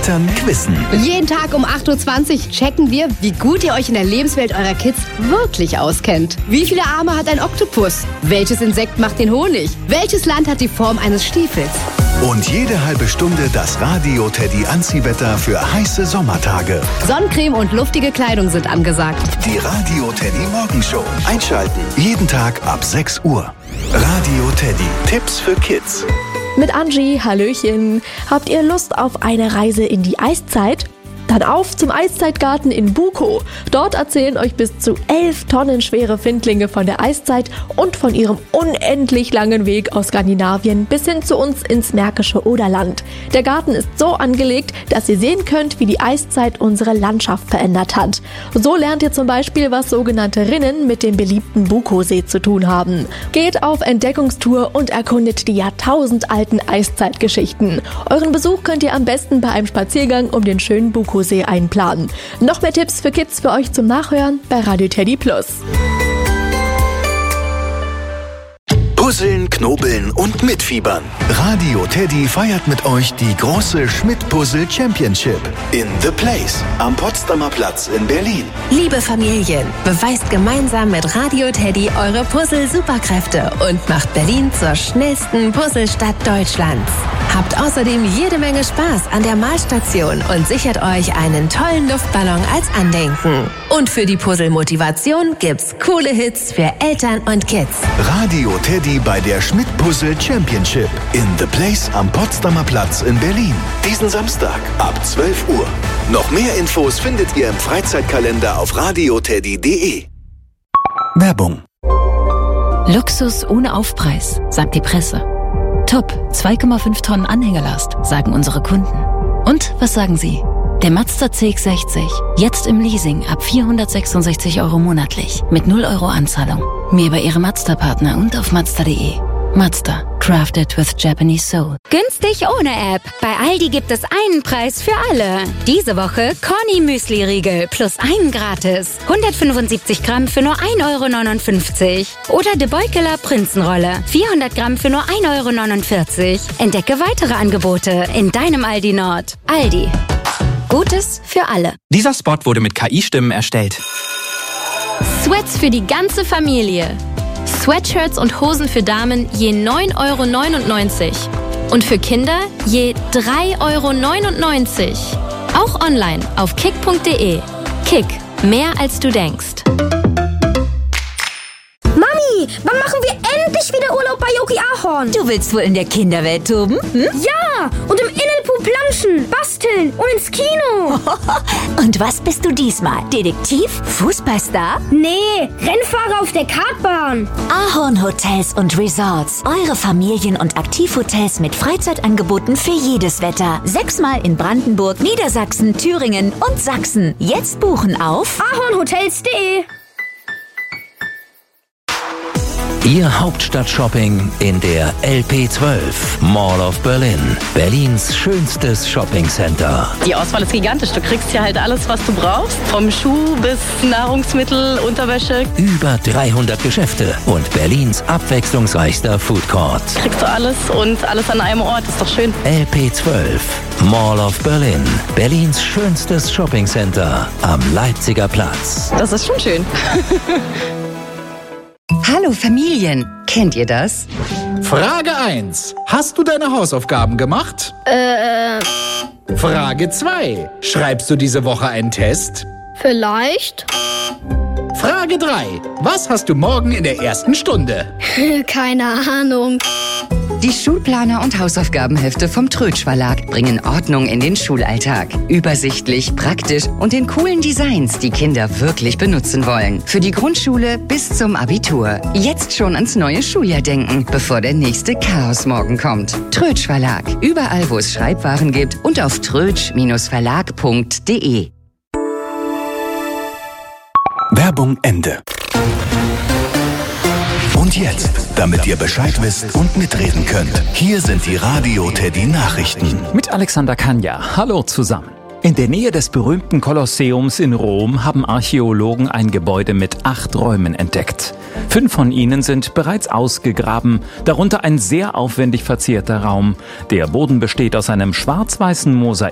Eltern quizzen. Jeden Tag um 8.20 Uhr checken wir, wie gut ihr euch in der Lebenswelt eurer Kids wirklich auskennt. Wie viele Arme hat ein Oktopus? Welches Insekt macht den Honig? Welches Land hat die Form eines Stiefels? Und jede halbe Stunde das Radio Teddy Anziehwetter für heiße Sommertage. Sonnencreme und luftige Kleidung sind angesagt. Die Radio Teddy Morgenshow. Einschalten. Jeden Tag ab 6 Uhr. Radio Teddy. Tipps für Kids. Mit Angie, Hallöchen. Habt ihr Lust auf eine Reise in die Eiszeit? Dann auf zum Eiszeitgarten in Bukow. Dort erzählen euch bis zu 11 Tonnen schwere Findlinge von der Eiszeit und von ihrem unendlich langen Weg aus Skandinavien bis hin zu uns ins märkische Oderland. Der Garten ist so angelegt, dass ihr sehen könnt, wie die Eiszeit unsere Landschaft verändert hat. So lernt ihr zum Beispiel, was sogenannte Rinnen mit dem beliebten Bukowsee zu tun haben. Geht auf Entdeckungstour und erkundet die jahrtausendalten Eiszeitgeschichten. Euren Besuch könnt ihr am besten bei einem Spaziergang um den schönen Bukowsee einplanen. Noch mehr Tipps für Kids für euch zum Nachhören bei Radio Teddy Plus. Puzzeln, knobeln und mitfiebern. Radio Teddy feiert mit euch die große Schmidt-Puzzle Championship in The Place am Potsdamer Platz in Berlin. Liebe Familien, beweist gemeinsam mit Radio Teddy eure Puzzle-Superkräfte und macht Berlin zur schnellsten Puzzlestadt Deutschlands. Habt außerdem jede Menge Spaß an der Malstation und sichert euch einen tollen Luftballon als Andenken. Und für die Puzzle-Motivation gibt's coole Hits für Eltern und Kids. Radio Teddy bei der Schmidt-Puzzle Championship in The Place am Potsdamer Platz in Berlin. Diesen Samstag ab 12 Uhr. Noch mehr Infos findet ihr im Freizeitkalender auf radioteddy.de. Werbung. Luxus ohne Aufpreis, sagt die Presse. Top, 2,5 Tonnen Anhängerlast, sagen unsere Kunden. Und was sagen Sie? Der Mazda CX-60, jetzt im Leasing ab 466 € monatlich, mit 0 € Anzahlung. Mehr bei Ihrem Mazda-Partner und auf Mazda.de. Mazda, crafted with Japanese soul. Günstig ohne App. Bei Aldi gibt es einen Preis für alle. Diese Woche Corny Müsli-Riegel plus einen gratis. 175 Gramm für nur 1,59 €. Oder De Beukeler Prinzenrolle. 400 Gramm für nur 1,49 €. Entdecke weitere Angebote in deinem Aldi Nord. Aldi. Gutes für alle. Dieser Spot wurde mit KI-Stimmen erstellt. Sweats für die ganze Familie. Sweatshirts und Hosen für Damen je 9,99 € und für Kinder je 3,99 €. Auch online auf kick.de. Kick, mehr als du denkst. Mami, wann machen wir endlich wieder Urlaub bei Yogi Ahorn? Du willst wohl in der Kinderwelt toben? Ja, und im Innenpool planschen, basteln und ins Kino. Und was bist du diesmal? Detektiv? Fußballstar? Nee, Rennfahrer auf der Kartbahn. Ahorn Hotels und Resorts. Eure Familien- und Aktivhotels mit Freizeitangeboten für jedes Wetter. 6-mal in Brandenburg, Niedersachsen, Thüringen und Sachsen. Jetzt buchen auf ahornhotels.de. Ihr Hauptstadt-Shopping in der LP12 Mall of Berlin. Berlins schönstes Shoppingcenter. Die Auswahl ist gigantisch. Du kriegst hier halt alles, was du brauchst. Vom Schuh bis Nahrungsmittel, Unterwäsche. Über 300 Geschäfte und Berlins abwechslungsreichster Food Court. Kriegst du alles und alles an einem Ort. Ist doch schön. LP12 Mall of Berlin. Berlins schönstes Shoppingcenter am Leipziger Platz. Das ist schon schön. Hallo Familien, kennt ihr das? Frage 1. Hast du deine Hausaufgaben gemacht? Frage 2. Schreibst du diese Woche einen Test? Vielleicht. Frage 3. Was hast du morgen in der ersten Stunde? Keine Ahnung. Die Schulplaner und Hausaufgabenhefte vom Trötsch Verlag bringen Ordnung in den Schulalltag. Übersichtlich, praktisch und in coolen Designs, die Kinder wirklich benutzen wollen. Für die Grundschule bis zum Abitur. Jetzt schon ans neue Schuljahr denken, bevor der nächste Chaosmorgen kommt. Trötsch Verlag. Überall, wo es Schreibwaren gibt und auf trötsch-verlag.de. Werbung Ende. Und jetzt, damit ihr Bescheid wisst und mitreden könnt, hier sind die Radio Teddy Nachrichten. Mit Alexander Kanja. Hallo zusammen. In der Nähe des berühmten Kolosseums in Rom haben Archäologen ein Gebäude mit 8 Räumen entdeckt. 5 von ihnen sind bereits ausgegraben, darunter ein sehr aufwendig verzierter Raum. Der Boden besteht aus einem schwarz-weißen Mosaik